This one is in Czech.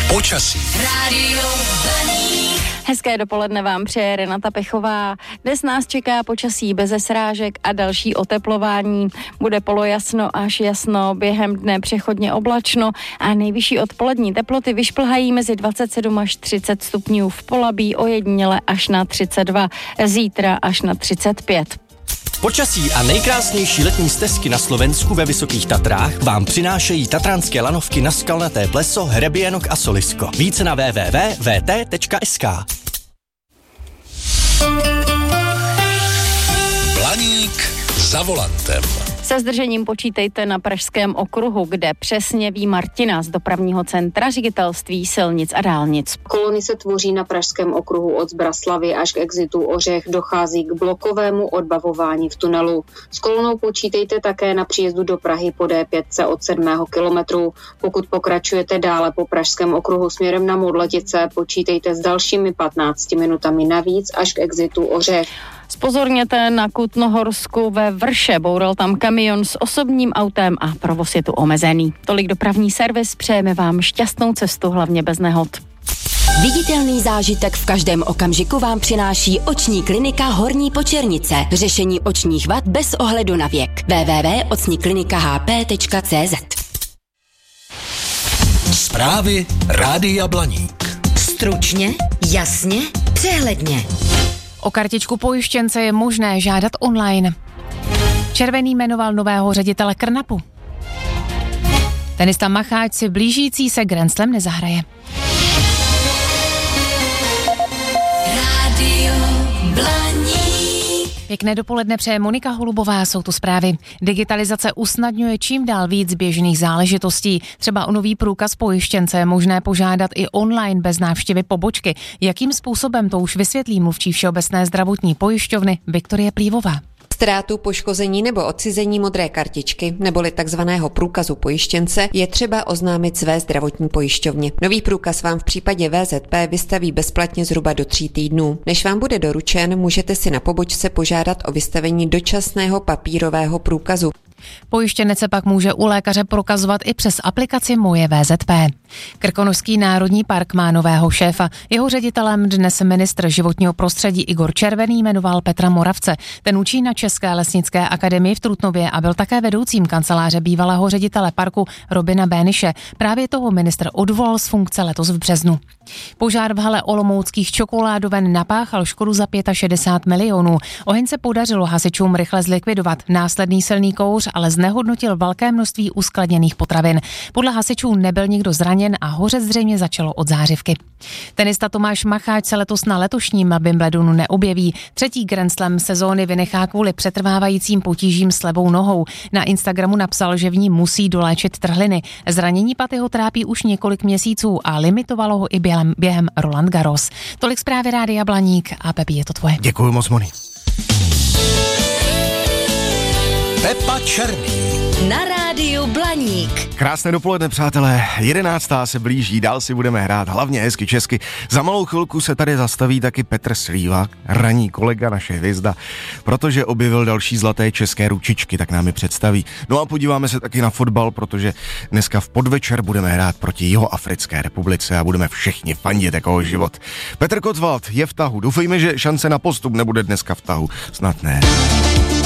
Počasí. Rádio Blaník. Hezké dopoledne vám přeje Renata Pechová. Dnes nás čeká počasí beze srážek a další oteplování. Bude polojasno až jasno, během dne přechodně oblačno a nejvyšší odpolední teploty vyšplhají mezi 27 až 30 stupňů v Polabí, ojediněle až na 32, zítra až na 35. Počasí a nejkrásnější letní stezky na Slovensku ve Vysokých Tatrách vám přinášejí tatranské lanovky na Skalnaté pleso, Hrebienok a Solisko. Více na www.vt.sk. Blaník za volantem. Se zdržením počítejte na Pražském okruhu, kde přesně ví Martina z dopravního centra Ředitelství silnic a dálnic. Kolony se tvoří na Pražském okruhu od Zbraslavy až k exitu Ořech, dochází k blokovému odbavování v tunelu. S kolonou počítejte také na příjezdu do Prahy po D5 od 7. kilometru. Pokud pokračujete dále po Pražském okruhu směrem na Modletice, počítejte s dalšími 15 minutami navíc až k exitu Ořech. Zpozorněte na Kutnohorsku ve Vrše, boural tam kamion s osobním autem a provoz je tu omezený. Tolik dopravní servis, přejeme vám šťastnou cestu, hlavně bez nehod. Viditelný zážitek v každém okamžiku vám přináší oční klinika Horní Počernice. Řešení očních vad bez ohledu na věk. www.ocniklinikahp.cz. Zprávy Rádia Blaník. Stručně, jasně, přehledně. O kartičku pojištěnce je možné žádat online. Červený jmenoval nového ředitele Krnapu. Tenista Macháč si blížící se Grand Slam nezahraje. Rádio Blaník. Pěkné dopoledne přeje Monika Holubová, jsou tu zprávy. Digitalizace usnadňuje čím dál víc běžných záležitostí. Třeba o nový průkaz pojištěnce je možné požádat i online bez návštěvy pobočky. Jakým způsobem, to už vysvětlí mluvčí Všeobecné zdravotní pojišťovny Viktorie Plívová. Ztrátu, poškození nebo odcizení modré kartičky neboli takzvaného průkazu pojištěnce je třeba oznámit své zdravotní pojišťovně. Nový průkaz vám v případě VZP vystaví bezplatně zhruba do 3 týdnů. Než vám bude doručen, můžete si na pobočce požádat o vystavení dočasného papírového průkazu. Pojištěnec se pak může u lékaře prokazovat i přes aplikaci Moje VZP. Krkonošský národní park má nového šéfa. Jeho ředitelem dnes ministr životního prostředí Igor Červený jmenoval Petra Moravce. Ten učí na České lesnické akademii v Trutnově a byl také vedoucím kanceláře bývalého ředitele parku Robina Béniše. Právě toho ministr odvolal z funkce letos v březnu. Požár v hale olomouckých čokoládoven napáchal škodu za 65 milionů. Oheň se podařilo hasičům rychle zlikvidovat. Následný silný kouř ale znehodnotil velké množství uskladněných potravin. Podle hasičů nebyl nikdo zraněn a hořet zřejmě začalo od zářivky. Tenista Tomáš Macháč se letos na letošním Wimbledonu neobjeví. 3. Grand Slam sezóny vynechá kvůli přetrvávajícím potížím s levou nohou. Na Instagramu napsal, že v ní musí doléčit trhliny. Zranění paty ho trápí už několik měsíců a limitovalo ho i během Roland Garros. Tolik zprávy Rádia Blaník a Pepi, je to tvoje. Děkuji moc, Moni. Pepa Černý. Na Rádiu Blaník. Krásné dopoledne, přátelé. 11. se blíží, dál si budeme hrát, hlavně hezky česky. Za malou chvilku se tady zastaví taky Petr Slívák, ranní kolega, naše hvězda, protože objevil další zlaté české ručičky, tak nám je představí. No a podíváme se taky na fotbal, protože dneska v podvečer budeme hrát proti Jihoafrické republice a budeme všichni fandit jako život. Petr Kotwald je v tahu. Doufejme, že šance na postup nebude dneska v tahu. Snad ne.